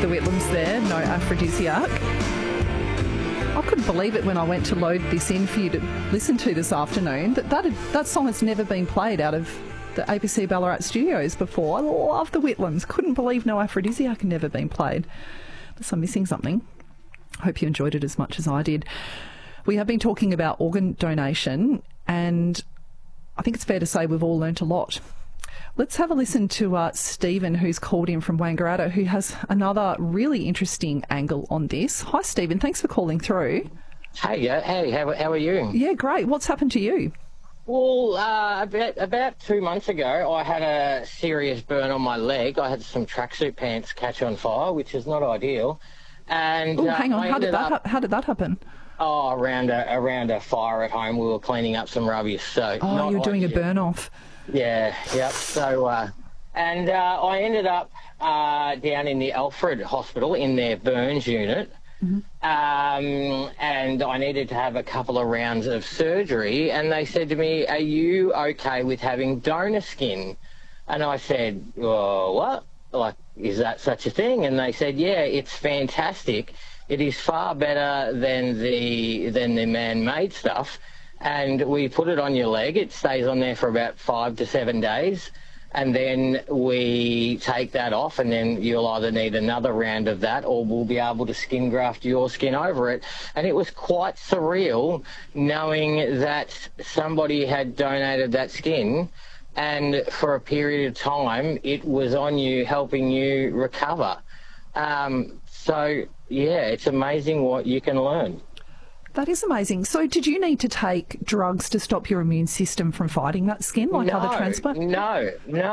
The Whitlams there, no aphrodisiac. I couldn't believe it when I went to load this in for you to listen to this afternoon, that song has never been played out of the ABC Ballarat studios before. I love The Whitlams. Couldn't believe no aphrodisiac had never been played. Unless I'm missing something. Hope you enjoyed it as much as I did. We have been talking about organ donation, and I think it's fair to say we've all learnt a lot. Let's have a listen to Stephen, who's called in from Wangaratta, who has another really interesting angle on this. Hi, Stephen. Thanks for calling through. Hey, how are you? Yeah, great. What's happened to you? Well, about 2 months ago, I had a serious burn on my leg. I had some tracksuit pants catch on fire, which is not ideal. And hang on. How did that happen? Oh, around a fire at home. We were cleaning up some rubbish. So you were doing a burn off. Yeah, yep. So, I ended up down in the Alfred Hospital in their burns unit. Mm-hmm. And I needed to have a couple of rounds of surgery, and they said to me, "Are you okay with having donor skin?" And I said, "What? Like, is that such a thing?" And they said, "Yeah, it's fantastic. It is far better than the man-made stuff. And we put it on your leg. It stays on there for about 5 to 7 days. And then we take that off, and then you'll either need another round of that, or we'll be able to skin graft your skin over it." And it was quite surreal knowing that somebody had donated that skin, and for a period of time it was on you, helping you recover. So, yeah, it's amazing what you can learn. That is amazing. So did you need to take drugs to stop your immune system from fighting that skin like other transplants? No.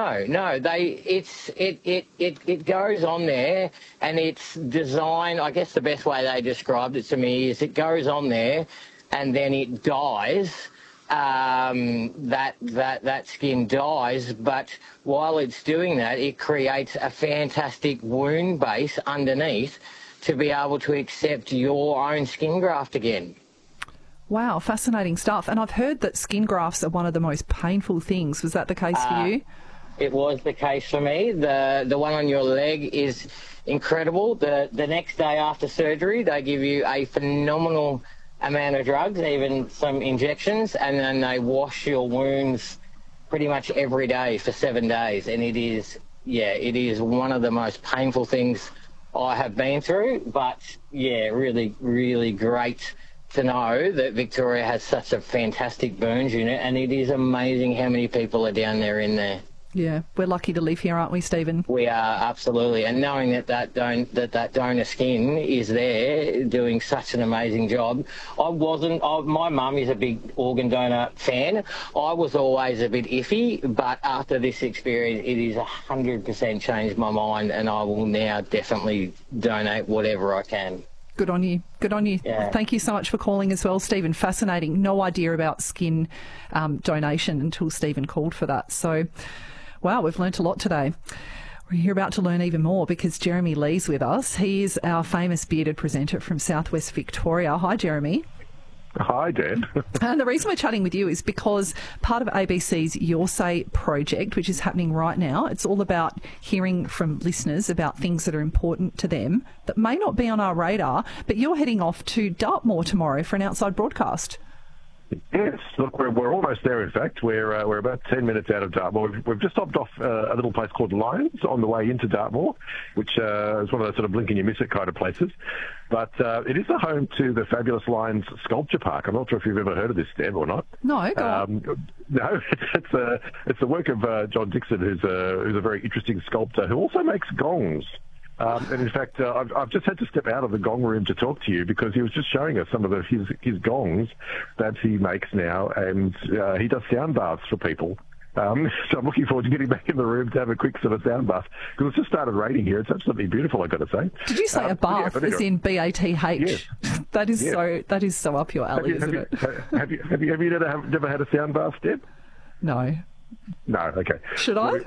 It goes on there, and it's designed, I guess the best way they described it to me is it goes on there and then it dies. That skin dies, but while it's doing that, it creates a fantastic wound base underneath to be able to accept your own skin graft again. Wow, fascinating stuff. And I've heard that skin grafts are one of the most painful things. Was that the case for you? It was the case for me. The one on your leg is incredible. The next day after surgery, they give you a phenomenal amount of drugs, even some injections, and then they wash your wounds pretty much every day for 7 days. And it is one of the most painful things I have been through, but yeah, really, really great to know that Victoria has such a fantastic burns unit, and it is amazing how many people are down there in there. Yeah, we're lucky to live here, aren't we, Stephen? We are, absolutely. And knowing that donor skin is there doing such an amazing job. My mum is a big organ donor fan. I was always a bit iffy, but after this experience, it is 100% changed my mind, and I will now definitely donate whatever I can. Good on you. Good on you. Yeah. Thank you so much for calling as well, Stephen. Fascinating. No idea about skin donation until Stephen called for that. So, wow, we've learnt a lot today. We're about to learn even more because Jeremy Lee's with us. He is our famous bearded presenter from Southwest Victoria. Hi, Jeremy. Hi, Dan. And the reason we're chatting with you is because part of ABC's Your Say project, which is happening right now, it's all about hearing from listeners about things that are important to them that may not be on our radar, but you're heading off to Dartmoor tomorrow for an outside broadcast. Yes, look, we're almost there. In fact, we're about 10 minutes out of Dartmoor. We've just stopped off a little place called Lyons on the way into Dartmoor, which is one of those sort of blink and you miss it kind of places. But it is the home to the fabulous Lyons Sculpture Park. I'm not sure if you've ever heard of this, Deb, or not. No, go on. No, it's the work of John Dixon, who's a very interesting sculptor who also makes gongs. And in fact, I've just had to step out of the gong room to talk to you because he was just showing us some of his gongs that he makes now, and he does sound baths for people. So I'm looking forward to getting back in the room to have a quick sort of sound bath because it's just started raining here. It's absolutely beautiful, I've got to say. Did you say a bath, as in B-A-T-H? Yes. That is so up your alley, isn't it? Have you never had a sound bath, Deb? No. No. Okay. Should I?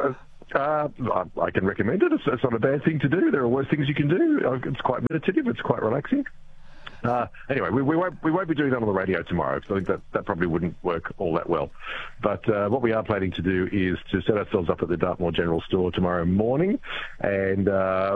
I can recommend it. It's not a bad thing to do. There are worse things you can do. It's quite meditative. It's quite relaxing. Anyway, we won't be doing that on the radio tomorrow, so I think that probably wouldn't work all that well. But what we are planning to do is to set ourselves up at the Dartmoor General Store tomorrow morning, and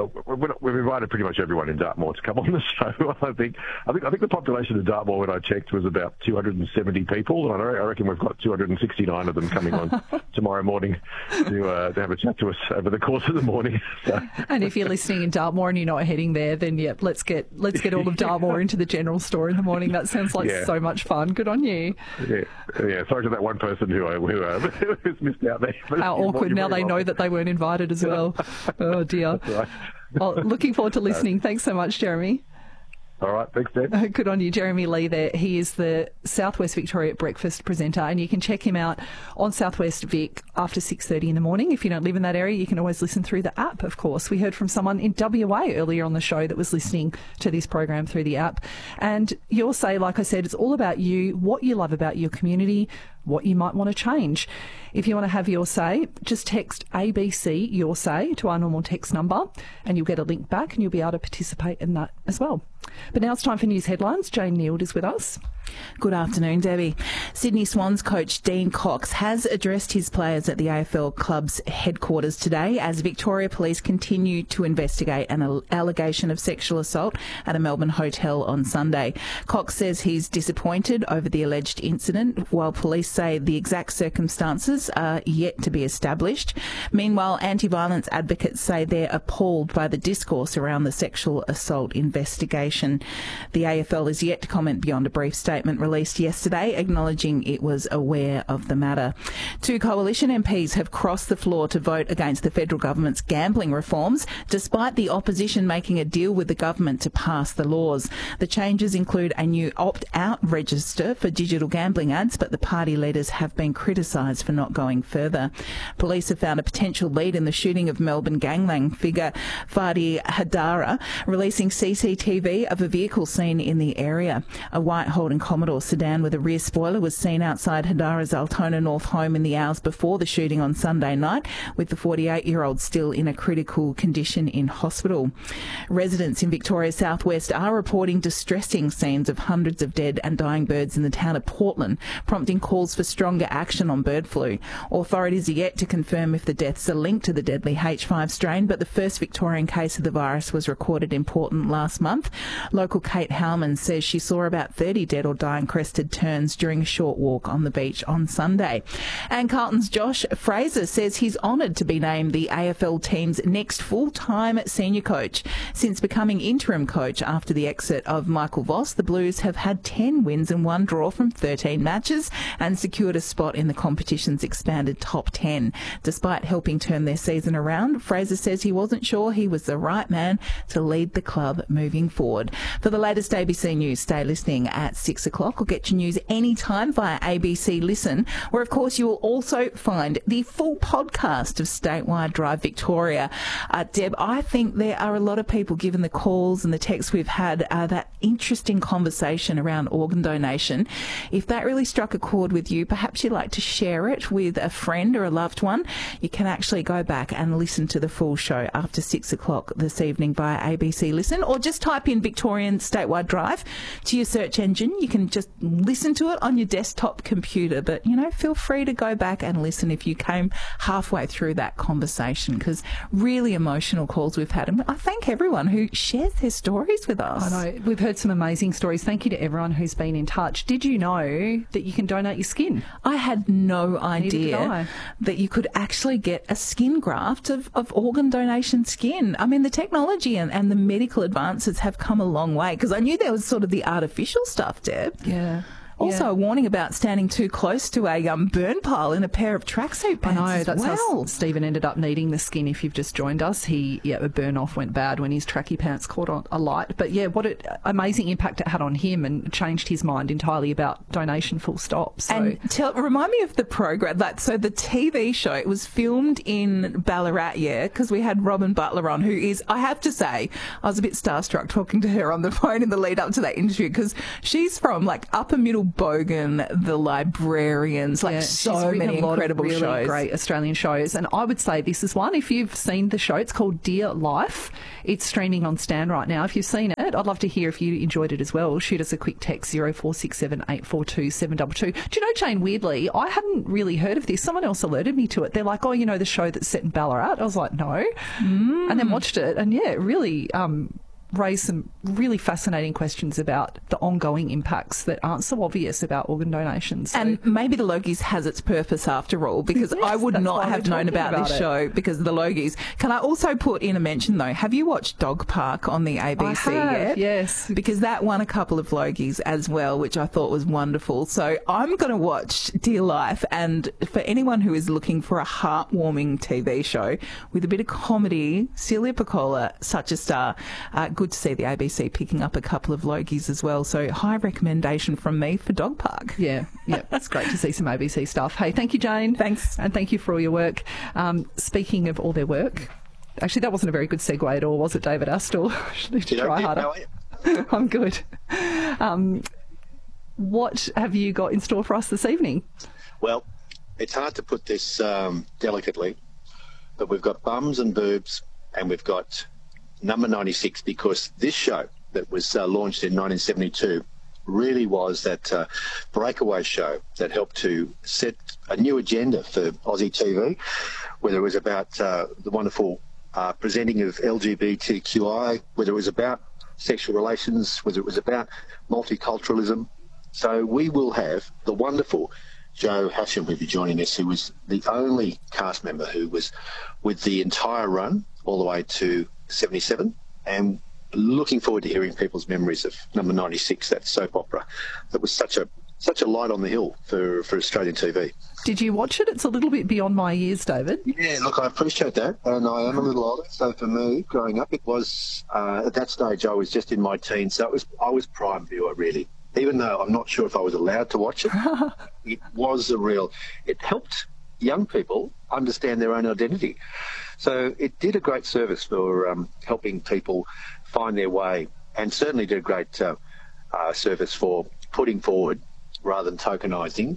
we've invited pretty much everyone in Dartmoor to come on the show. I think the population of Dartmoor, when I checked, was about 270 people, and I reckon we've got 269 of them coming on tomorrow morning to have a chat to us over the course of the morning. So. And if you're listening in Dartmoor and you're not heading there, then let's get all of Dartmoor into the general store in the morning. That sounds like so much fun. Good on you. Yeah. Sorry to that one person who's missed out there. How awkward. Now they know that they weren't invited as well. Oh dear. That's right. Well, looking forward to listening. Thanks so much, Jeremy. All right, thanks, Deb. Good on you, Jeremy Lee there. He is the Southwest Victoria Breakfast presenter, and you can check him out on Southwest Vic after 6:30 in the morning. If you don't live in that area, you can always listen through the app, of course. We heard from someone in WA earlier on the show that was listening to this program through the app. And your say, like I said, it's all about you, what you love about your community, what you might want to change. If you want to have your say, just text ABC your say to our normal text number and you'll get a link back and you'll be able to participate in that as well. But now it's time for news headlines. Jane Neild is with us. Good afternoon, Debbie. Sydney Swans coach Dean Cox has addressed his players at the AFL club's headquarters today as Victoria Police continue to investigate an allegation of sexual assault at a Melbourne hotel on Sunday. Cox says he's disappointed over the alleged incident, while police say the exact circumstances are yet to be established. Meanwhile, anti-violence advocates say they're appalled by the discourse around the sexual assault investigation. The AFL is yet to comment beyond a brief statement released yesterday acknowledging it was aware of the matter. 2 coalition MPs have crossed the floor to vote against the federal government's gambling reforms, despite the opposition making a deal with the government to pass the laws. The changes include a new opt-out register for digital gambling ads, but the party leaders have been criticised for not going further. Police have found a potential lead in the shooting of Melbourne gangland figure Fadi Hadara, releasing CCTV of a vehicle seen in the area. A white Holden Commodore sedan with a rear spoiler was seen outside Hadara's Altona North home in the hours before the shooting on Sunday night, with the 48-year-old still in a critical condition in hospital. Residents in Victoria's southwest are reporting distressing scenes of hundreds of dead and dying birds in the town of Portland, prompting calls for stronger action on bird flu. Authorities are yet to confirm if the deaths are linked to the deadly H5 strain, but the first Victorian case of the virus was recorded in Portland last month. Local Kate Howman says she saw about 30 dead or dying crested terns during a short walk on the beach on Sunday. And Carlton's Josh Fraser says he's honoured to be named the AFL team's next full-time senior coach. Since becoming interim coach after the exit of Michael Voss, the Blues have had 10 wins and 1 draw from 13 matches and secured a spot in the competition's expanded top 10. Despite helping turn their season around, Fraser says he wasn't sure he was the right man to lead the club moving forward. For the latest ABC News, stay listening at 6 o'clock or get your news anytime via ABC Listen, where of course you will also find the full podcast of Statewide Drive Victoria. Deb, I think there are a lot of people, given the calls and the texts we've had, that interesting conversation around organ donation. If that really struck a chord with you, perhaps you'd like to share it with a friend or a loved one, you can actually go back and listen to the full show after 6 o'clock this evening via ABC Listen, or just type in Victorian Statewide Drive to your search engine. You can just listen to it on your desktop computer, but, feel free to go back and listen if you came halfway through that conversation, because really emotional calls we've had. And I thank everyone who shares their stories with us. I know. We've heard some amazing stories. Thank you to everyone who's been in touch. Did you know that you can donate your skin? I had no idea that you could actually get a skin graft of organ donation skin. I mean, the technology and the medical advances have come a long way, because I knew there was sort of the artificial stuff, Deb. Yeah. Also, a warning about standing too close to a burn pile in a pair of tracksuit pants. I know, that's how Stephen ended up needing the skin. If you've just joined us, a burn off went bad when his tracky pants caught on a light. But yeah, what an amazing impact it had on him, and changed his mind entirely about donation, full stop. So. And remind me of the program. So the TV show, it was filmed in Ballarat, because we had Robin Butler on, who is, I have to say, I was a bit starstruck talking to her on the phone in the lead up to that interview, because she's from upper middle Bogan, The Librarians, like so many incredible really shows. Great Australian shows. And I would say this is one. If you've seen the show, it's called Dear Life. It's streaming on Stan right now. If you've seen it, I'd love to hear if you enjoyed it as well. Shoot us a quick text, 0467 842 722. Do you know, Jane, weirdly, I hadn't really heard of this. Someone else alerted me to it. They're like, oh, you know, the show that's set in Ballarat? I was like, no. And then watched it. And yeah, it really raised some really fascinating questions about the ongoing impacts that aren't so obvious about organ donations. So, and maybe the Logies has its purpose after all, because yes, I would not have known about this show because of the Logies. Can I also put in a mention, though, have you watched Dog Park on the ABC yet? Yes. Because that won a couple of Logies as well, which I thought was wonderful. So I'm going to watch Dear Life, and for anyone who is looking for a heartwarming TV show with a bit of comedy, Celia Piccola, such a star, good to see the ABC picking up a couple of Logies as well. So high recommendation from me for Dog Park. Yeah, it's great to see some ABC stuff. Hey, thank you, Jane. Thanks. And thank you for all your work. Speaking of all their work, actually, that wasn't a very good segue at all, was it, David Astle? I should need to try harder. I'm good. What have you got in store for us this evening? Well, it's hard to put this delicately, but we've got Bums and Boobs, and we've got Number 96, because this show that was launched in 1972 really was that breakaway show that helped to set a new agenda for Aussie TV, whether it was about the wonderful presenting of LGBTQI, whether it was about sexual relations, whether it was about multiculturalism. So we will have the wonderful Joe Hasham who'll be joining us, who was the only cast member who was with the entire run all the way to 77, and looking forward to hearing people's memories of Number 96, that soap opera that was such a light on the hill for Australian TV. Did you watch it? It's a little bit beyond my years, David. Yeah, look, I appreciate that, and I am a little older, so for me, growing up, it was, at that stage, I was just in my teens, so I was prime viewer, really. Even though I'm not sure if I was allowed to watch it, it helped young people understand their own identity. So it did a great service for helping people find their way, and certainly did a great service for putting forward, rather than tokenising,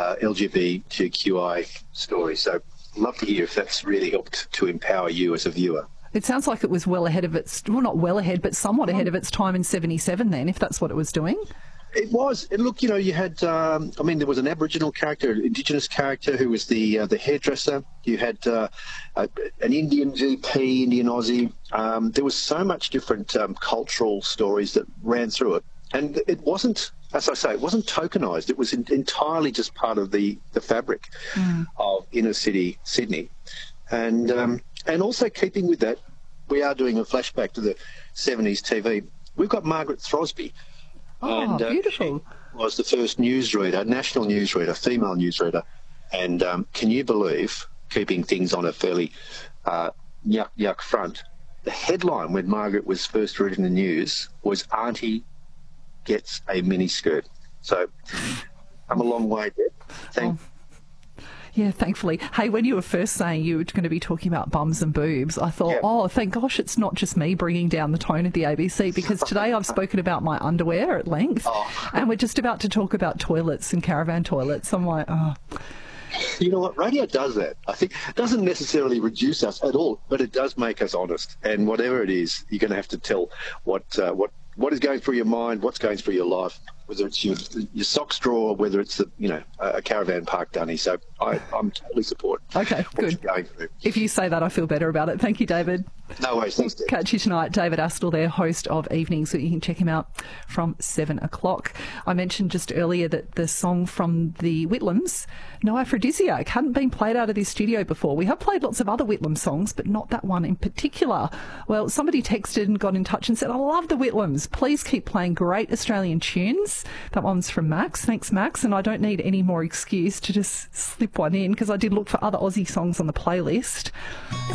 LGBTQI stories. So I'd love to hear if that's really helped to empower you as a viewer. It sounds like it was well ahead of its, well, not well ahead, but somewhat ahead of its time in 77 then, if that's what it was doing. It was. And look, you know, you had, there was an Aboriginal character, an Indigenous character who was the hairdresser. You had an Indian GP, Indian Aussie. There was so much different cultural stories that ran through it. And it wasn't, as I say, it wasn't tokenised. It was entirely just part of the fabric of inner city Sydney. And also keeping with that, we are doing a flashback to the 70s TV. We've got Margaret Throsby. Oh, and, beautiful. She was the first newsreader, national newsreader, female newsreader. And can you believe, keeping things on a fairly yuck front, the headline when Margaret was first reading the news was "Auntie gets a miniskirt." So I'm a long way there. Yeah, thankfully. Hey, when you were first saying you were going to be talking about bums and boobs, I thought, oh, thank gosh, it's not just me bringing down the tone of the ABC, because today I've spoken about my underwear at length, and we're just about to talk about toilets and caravan toilets. I'm like, oh. You know what? Radio does that. I think it doesn't necessarily reduce us at all, but it does make us honest. And whatever it is, you're going to have to tell what is going through your mind, what's going through your life, whether it's your socks drawer, whether it's a caravan park dunny. So I'm totally support. Okay, good. Going through. If you say that, I feel better about it. Thank you, David. No worries. Thanks, Dave. Catch you tonight. David Astle there, host of Evenings, so you can check him out from 7 o'clock. I mentioned just earlier that the song from the Whitlams, No Aphrodisiac, hadn't been played out of this studio before. We have played lots of other Whitlam songs, but not that one in particular. Well, somebody texted and got in touch and said, I love the Whitlams. Please keep playing great Australian tunes. That one's from Max. Thanks, Max. And I don't need any more excuse to just slip one in, because I did look for other Aussie songs on the playlist.